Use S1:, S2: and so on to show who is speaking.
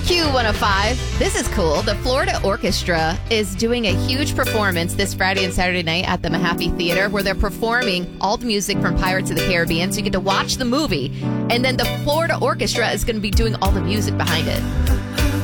S1: Q105. This is cool. The Florida Orchestra is doing a huge performance this Friday and Saturday night at the Mahaffey Theater where they're performing all the music from Pirates of the Caribbean. So you get to watch the movie. And then the Florida Orchestra is going to be doing all the music behind it.